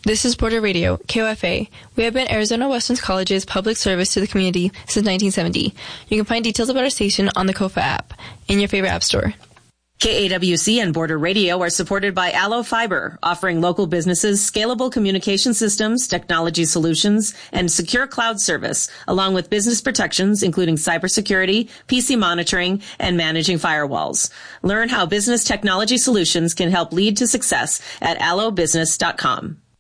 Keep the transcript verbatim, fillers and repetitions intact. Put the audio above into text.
This is Border Radio, K O F A. We have been Arizona Western College's public service to the community since nineteen seventy. You can find details about our station on the Kofa app in your favorite app store. K A W C and Border Radio are supported by Allo Fiber, offering local businesses scalable communication systems, technology solutions, and secure cloud service, along with business protections, including cybersecurity, P C monitoring, and managing firewalls. Learn how business technology solutions can help lead to success at allo business dot com.